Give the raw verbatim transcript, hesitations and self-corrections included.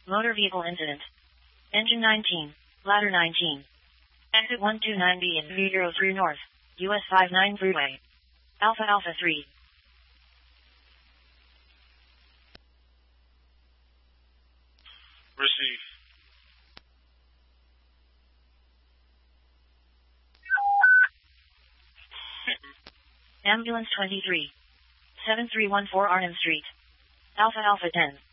Motor vehicle incident. Engine nineteen, ladder nineteen. Exit one two nine B in V zero three North, U S fifty-nine Freeway. Alpha Alpha three. Receive. Ambulance twenty-three. seven three one four Arnhem Street. Alpha Alpha ten.